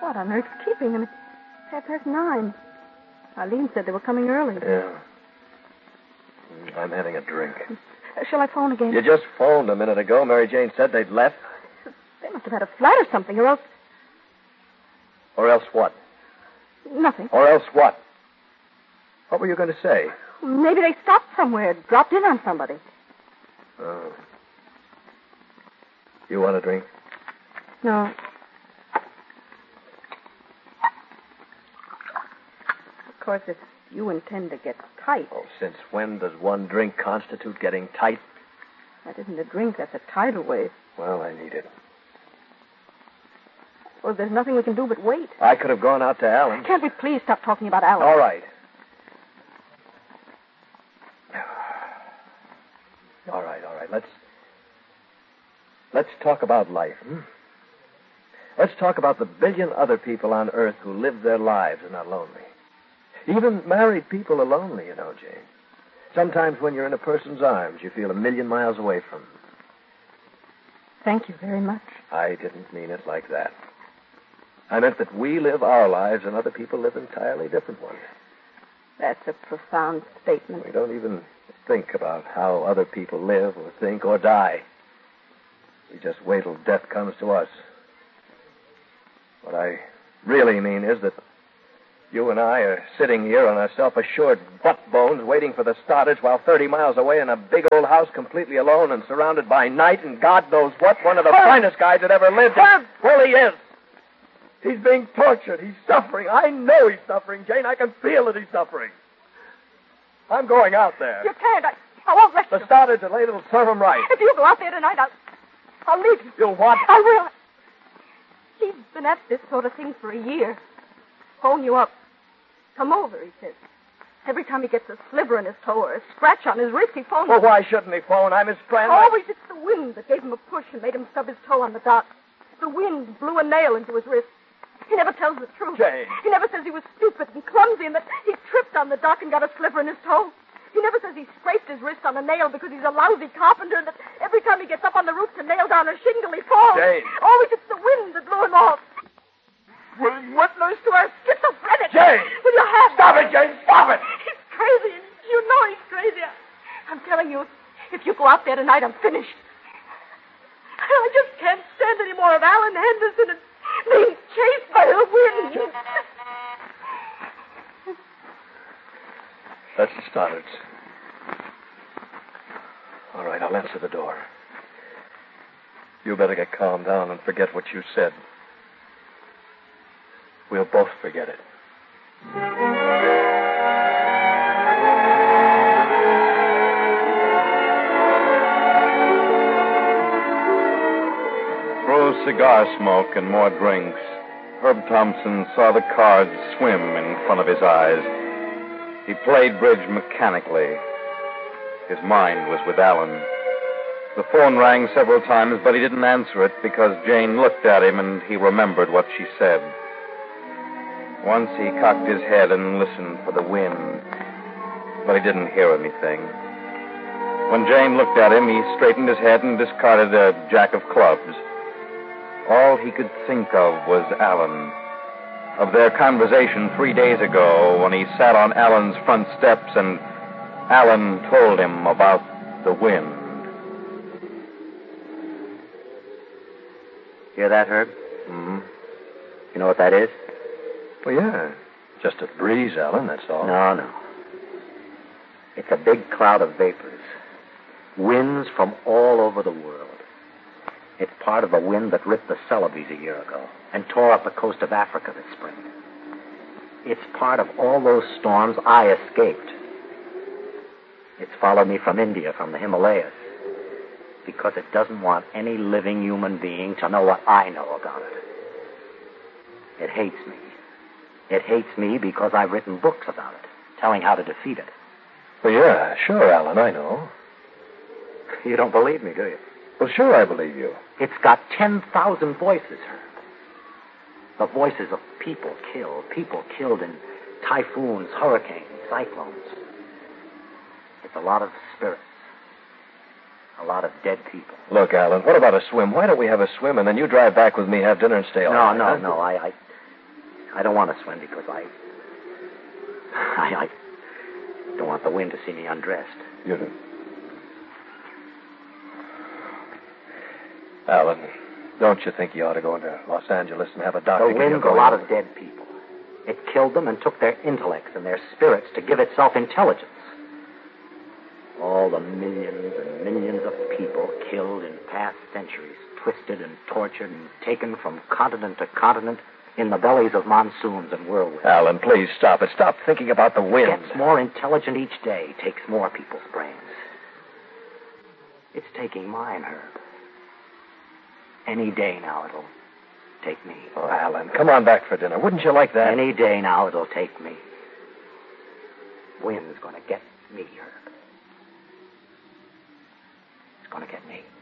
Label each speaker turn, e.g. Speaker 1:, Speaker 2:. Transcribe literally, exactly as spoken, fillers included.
Speaker 1: What on earth's keeping them? It's half past nine. Arlene said they were coming early.
Speaker 2: Yeah. I'm having a drink.
Speaker 1: Uh, shall I phone again?
Speaker 2: You just phoned a minute ago. Mary Jane said they'd left.
Speaker 1: They must have had a flat or something, or else...
Speaker 2: Or else what?
Speaker 1: Nothing.
Speaker 2: Or else what? What were you going to say?
Speaker 1: Maybe they stopped somewhere, dropped in on somebody.
Speaker 2: Oh. You want a drink?
Speaker 1: No. Of course, if you intend to get tight...
Speaker 2: Oh, since when does one drink constitute getting tight?
Speaker 1: That isn't a drink, that's a tidal wave.
Speaker 2: Well, I need it.
Speaker 1: Well, there's nothing we can do but wait.
Speaker 2: I could have gone out to Alan.
Speaker 1: Can't we please stop talking about Alan?
Speaker 2: All right. All right, all right. Let's... Let's talk about life, hmm? Let's talk about the billion other people on Earth who live their lives and are lonely. Even married people are lonely, you know, Jane. Sometimes when you're in a person's arms, you feel a million miles away from them.
Speaker 1: Thank you very much.
Speaker 2: I didn't mean it like that. I meant that we live our lives and other people live entirely different ones.
Speaker 1: That's a profound statement.
Speaker 2: We don't even think about how other people live or think or die. We just wait till death comes to us. What I really mean is that you and I are sitting here on our self-assured butt bones waiting for the starters while thirty miles away in a big old house completely alone and surrounded by night and God knows what, one of the Herb. finest guys that ever lived.
Speaker 1: Herb.
Speaker 2: Well, he is. He's being tortured. He's suffering. I know he's suffering, Jane. I can feel that he's suffering. I'm going out there.
Speaker 1: You can't. I, I won't let
Speaker 2: the
Speaker 1: you.
Speaker 2: The starters are late. It'll serve him right.
Speaker 1: If you go out there tonight, I'll, I'll leave you.
Speaker 2: You'll what?
Speaker 1: I will. He's been at this sort of thing for a year. Phone you up. Come over, he says. Every time he gets a sliver in his toe or a scratch on his wrist, he phones.
Speaker 2: Well, why shouldn't he phone? I'm his friend.
Speaker 1: Always it's the wind that gave him a push and made him stub his toe on the dock. The wind blew a nail into his wrist. He never tells the truth.
Speaker 2: Jane.
Speaker 1: He never says he was stupid and clumsy and that he tripped on the dock and got a sliver in his toe. He never says he scraped his wrist on a nail because he's a lousy carpenter and that every time he gets up on the roof to nail down a shingle, he falls.
Speaker 2: Jane.
Speaker 1: Always it's the wind that blew him off. Will you witness to our schizophrenic?
Speaker 2: Jane!
Speaker 1: Will you have...
Speaker 2: Stop it, Jane! Stop it!
Speaker 1: He's crazy. You know he's crazy. I'm telling you, if you go out there tonight, I'm finished. I just can't stand any more of Alan Henderson and being chased by the wind.
Speaker 2: That's the starters. All right, I'll answer the door. You better get calmed down and forget what you said. We'll both forget it.
Speaker 3: Through cigar smoke and more drinks, Herb Thompson saw the cards swim in front of his eyes. He played bridge mechanically. His mind was with Alan. The phone rang several times, but he didn't answer it because Jane looked at him and he remembered what she said. Once he cocked his head and listened for the wind, but he didn't hear anything. When Jane looked at him, he straightened his head and discarded a jack of clubs. All he could think of was Alan, of their conversation three days ago when he sat on Alan's front steps and Alan told him about the wind.
Speaker 4: Hear that, Herb?
Speaker 2: Mm-hmm.
Speaker 4: You know what that is?
Speaker 2: Well, yeah. Just a breeze, Alan, that's all.
Speaker 4: No, no. It's a big cloud of vapors. Winds from all over the world. It's part of the wind that ripped the Celebes a year ago and tore up the coast of Africa this spring. It's part of all those storms I escaped. It's followed me from India, from the Himalayas, because it doesn't want any living human being to know what I know about it. It hates me. It hates me because I've written books about it, telling how to defeat it.
Speaker 2: Well, yeah, sure, Alan, I know.
Speaker 4: You don't believe me, do you?
Speaker 2: Well, sure I believe you.
Speaker 4: It's got ten thousand voices, Herb. The voices of people killed, people killed in typhoons, hurricanes, cyclones. It's a lot of spirits. A lot of dead people.
Speaker 2: Look, Alan, what about a swim? Why don't we have a swim and then you drive back with me, have dinner, and stay all
Speaker 4: No,
Speaker 2: night?
Speaker 4: no,
Speaker 2: huh?
Speaker 4: no. I, I, I don't want to swim because I... I, I don't want the wind to see me undressed.
Speaker 2: You do. Alan, don't you think you ought to go into Los Angeles and have a doctor...
Speaker 4: The
Speaker 2: give you
Speaker 4: wind's a
Speaker 2: going?
Speaker 4: lot of dead people. It killed them and took their intellects and their spirits to give itself intelligence. All the millions and millions of people killed in past centuries, twisted and tortured and taken from continent to continent in the bellies of monsoons and whirlwinds.
Speaker 2: Alan, please stop it. Stop thinking about the wind.
Speaker 4: Gets more intelligent each day, takes more people's brains. It's taking mine, Herb. Any day now it'll take me.
Speaker 2: Oh, Alan, come on back for dinner. Wouldn't you like that?
Speaker 4: Any day now it'll take me. Wind's gonna get me, Herb. It's gonna get me.